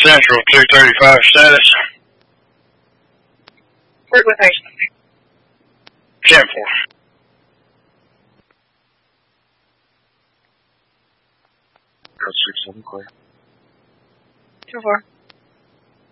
Central, 235 status. Work with her. 10-4. Code 6-7 clear. 2-4.